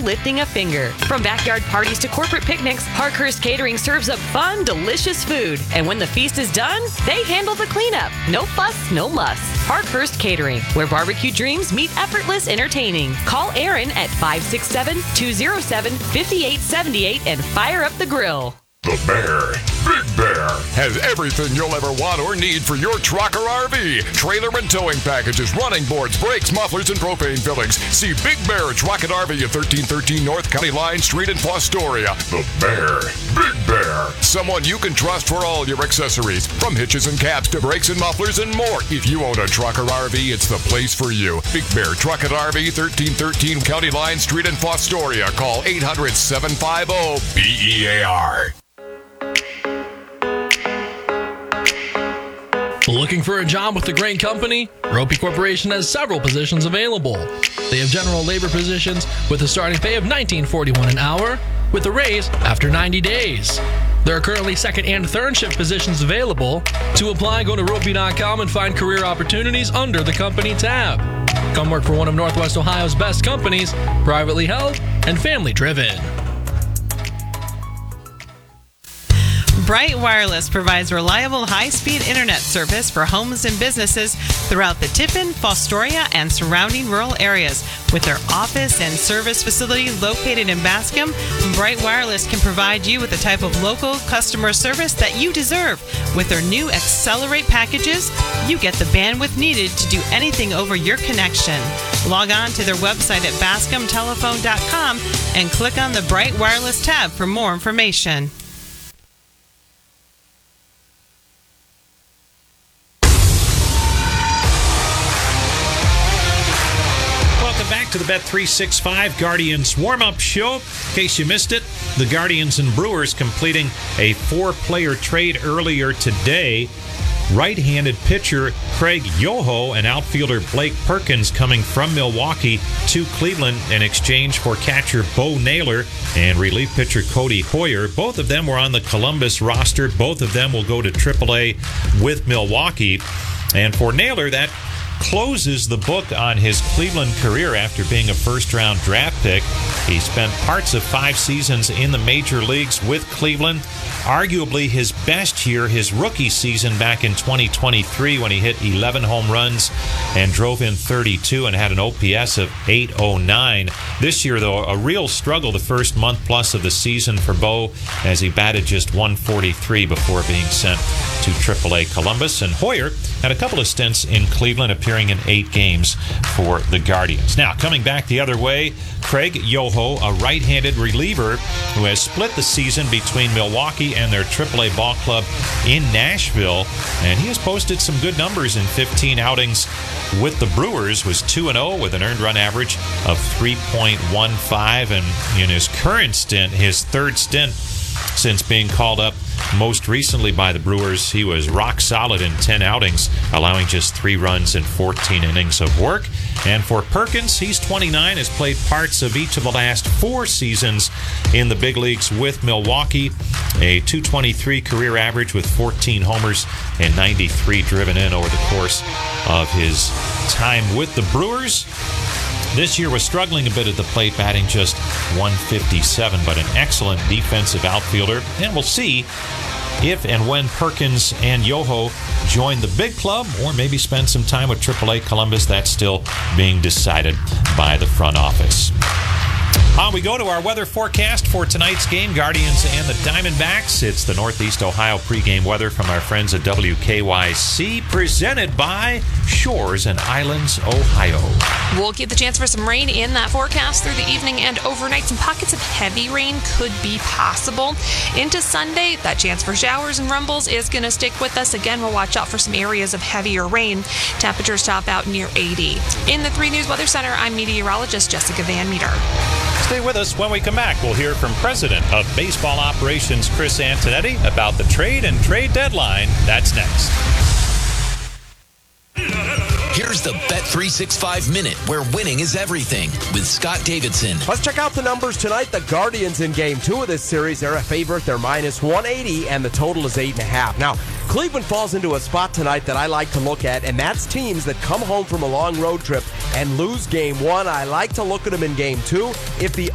lifting a finger. From backyard parties to corporate picnics, Parkhurst Catering serves up fun, delicious food. And when the feast is done, they handle the cleanup. No fuss, no muss. Parkhurst Catering, where barbecue dreams meet effortless entertaining. Call Aaron at 567-207-5878 and fire up the grill. The Bear, Big Bear, has everything you'll ever want or need for your truck or RV. Trailer and towing packages, running boards, brakes, mufflers, and propane fillings. See Big Bear Truck and RV at 1313 North County Line Street in Fostoria. The Bear, Big Bear, someone you can trust for all your accessories. From hitches and caps to brakes and mufflers and more. If you own a truck or RV, it's the place for you. Big Bear Truck and RV, 1313 County Line Street in Fostoria. Call 800-750-BEAR. Looking for a job with the Grain Company? Ropey Corporation has several positions available. They have general labor positions with a starting pay of $19.41 an hour, with a raise after 90 days. There are currently second and third shift positions available. To apply, go to ropey.com and find career opportunities under the company tab. Come work for one of Northwest Ohio's best companies, privately held and family driven. Bright Wireless provides reliable high-speed internet service for homes and businesses throughout the Tiffin, Fostoria, and surrounding rural areas. With their office and service facility located in Bascom, Bright Wireless can provide you with the type of local customer service that you deserve. With their new Accelerate packages, you get the bandwidth needed to do anything over your connection. Log on to their website at bascomtelephone.com and click on the Bright Wireless tab for more information. Back to the Bet365 Guardians warm-up show. In case you missed it, the Guardians and Brewers completing a 4-player trade earlier today. Right-handed pitcher Craig Yoho and outfielder Blake Perkins coming from Milwaukee to Cleveland in exchange for catcher Bo Naylor and relief pitcher Cody Hoyer. Both of them were on the Columbus roster. Both of them will go to AAA with Milwaukee. And for Naylor, that closes the book on his Cleveland career after being a first-round draft pick. He spent parts of 5 seasons in the major leagues with Cleveland. Arguably his best year, his rookie season back in 2023 when he hit 11 home runs and drove in 32 and had an OPS of 809. This year, though, a real struggle the first month plus of the season for Bo as he batted just 143 before being sent to AAA Columbus. And Hoyer had a couple of stints in Cleveland, appearing in 8 games for the Guardians. Now, coming back the other way, Craig Yoho, a right-handed reliever who has split the season between Milwaukee and their AAA ball club in Nashville, and he has posted some good numbers in 15 outings with the Brewers. Was 2-0 with an earned run average of 3.15, and in his current stint, his third stint since being called up most recently by the Brewers, he was rock solid in 10 outings, allowing just 3 runs in 14 innings of work. And for Perkins, he's 29, has played parts of each of the last 4 seasons in the big leagues with Milwaukee. A .223 career average with 14 homers and 93 driven in over the course of his time with the Brewers. This year was struggling a bit at the plate, batting just .157, but an excellent defensive outfielder. And we'll see if and when Perkins and Yoho join the big club or maybe spend some time with AAA Columbus. That's still being decided by the front office. On we go to our weather forecast for tonight's game, Guardians and the Diamondbacks. It's the Northeast Ohio pregame weather from our friends at WKYC, presented by Shores and Islands, Ohio. We'll get the chance for some rain in that forecast through the evening and overnight. Some pockets of heavy rain could be possible. Into Sunday, that chance for showers and rumbles is going to stick with us. Again, we'll watch out for some areas of heavier rain. Temperatures top out near 80. In the 3 News Weather Center, I'm meteorologist Jessica Van Meter. Stay with us. When we come back, we'll hear from President of Baseball Operations Chris Antonetti about the trade and trade deadline. That's next. Here's the Bet365 Minute, where winning is everything, with Scott Davidson. Let's check out the numbers tonight. The Guardians in Game 2 of this series, they're a favorite. They're minus 180, and the total is 8.5. Now, Cleveland falls into a spot tonight that I like to look at, and that's teams that come home from a long road trip and lose Game 1. I like to look at them in Game 2. If the